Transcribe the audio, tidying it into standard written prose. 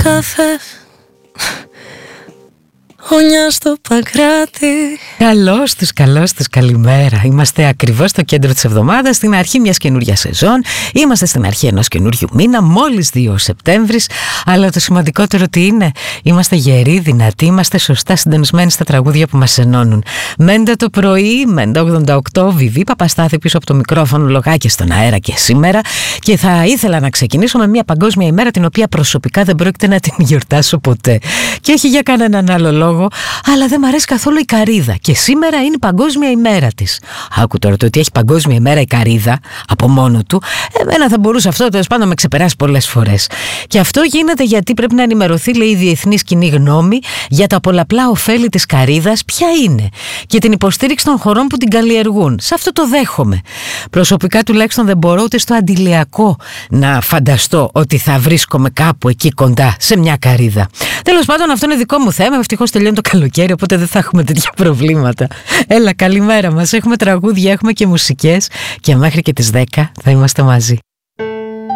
καφέ, χωνιά στο Παγκράτη. Καλώς τους, καλημέρα. Είμαστε ακριβώς στο κέντρο της εβδομάδας, στην αρχή μιας καινούριας σεζόν. Είμαστε στην αρχή ενός καινούριου μήνα, μόλις 2 Σεπτέμβρης. Αλλά το σημαντικότερο τι είναι? Είμαστε γεροί, δυνατοί, είμαστε σωστά συντονισμένοι στα τραγούδια που μας ενώνουν. Μέντε το πρωί, Μέντε 88, Βιβί Παπαστάθη πίσω από το μικρόφωνο, λογάκια στον αέρα και σήμερα. Και θα ήθελα να ξεκινήσω με μια παγκόσμια ημέρα, την οποία προσωπικά δεν πρόκειται να την γιορτάσω ποτέ. Και όχι για κανέναν άλλο λόγο, αλλά δεν μ' αρέσει καθόλου η καρύδα. Και σήμερα είναι η παγκόσμια ημέρα της. Άκου τώρα, το ότι έχει παγκόσμια ημέρα η καρύδα από μόνο του, εμένα θα μπορούσε αυτό τέλος πάντων να με ξεπεράσει πολλές φορές. Και αυτό γίνεται γιατί πρέπει να ενημερωθεί, λέει, η διεθνής κοινή γνώμη για τα πολλαπλά ωφέλη της καρύδας, ποια είναι, και την υποστήριξη των χωρών που την καλλιεργούν. Σε αυτό το δέχομαι. Προσωπικά τουλάχιστον δεν μπορώ ούτε στο αντιλιακό να φανταστώ ότι θα βρίσκομαι κάπου εκεί κοντά σε μια καρύδα. Τέλος πάντων, αυτό είναι δικό μου θέμα. Ευτυχώς τελειώνει το καλοκαίρι, οπότε δεν θα έχουμε τέτοια προβλήματα. Έλα, καλημέρα μας. Έχουμε τραγούδια, έχουμε και μουσικές και μέχρι και τις 10 θα είμαστε μαζί.